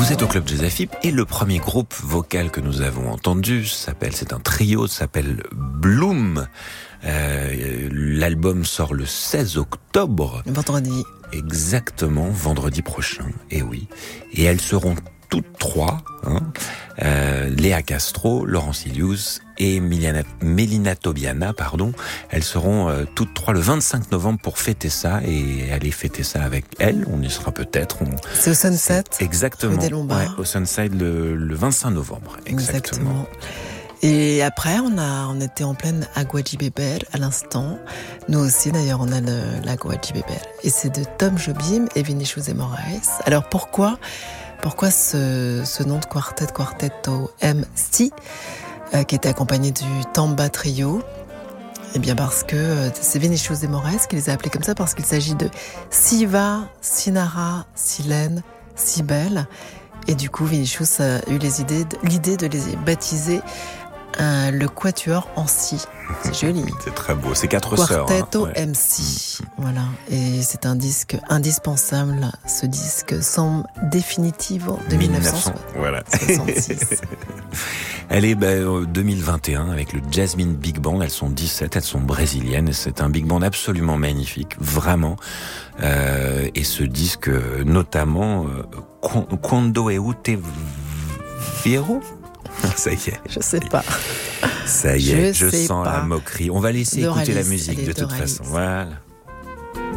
Vous êtes au Club Jazz AFIP et le premier groupe vocal que nous avons entendu c'est un trio, s'appelle Bloom. L'album sort le 16 octobre. Vendredi. Exactement, vendredi prochain. Et oui. Et elles seront toutes trois, Léa Castro, Laurence Ilius et Mélina Tobiana, elles seront toutes trois le 25 novembre pour fêter ça et aller fêter ça avec elles. On y sera peut-être. C'est au Sunset. Exactement. Rue des Lombards. Ouais, au Sunset le 25 novembre. Exactement. Et après, on était en pleine Agua de Bebel à l'instant. Nous aussi, d'ailleurs, on a l'Agua de Bebel. Et c'est de Tom Jobim et Vinicius de Moraes. Alors pourquoi ce nom de quartetto MC qui était accompagné du Tamba Trio? Eh bien parce que c'est Vinicius de Moraes qui les a appelés comme ça, parce qu'il s'agit de Siva, Sinara, Silène, Cybèle. Et du coup, Vinicius a eu l'idée de les baptiser le Quatuor en si. C'est joli. C'est très beau. C'est 4 sœurs. Quartetto MC. Voilà. Et c'est un disque indispensable. Ce disque semble Definitivo de 1966. Voilà. Elle est 2021 avec le Jasmine Big Band. Elles sont 17, elles sont brésiliennes. C'est un big band absolument magnifique, vraiment. Et ce disque, notamment, Quando eu te viro. Ça y est. Je sais pas. Ça y est, je sens la moquerie. On va laisser écouter la musique de toute façon. Voilà.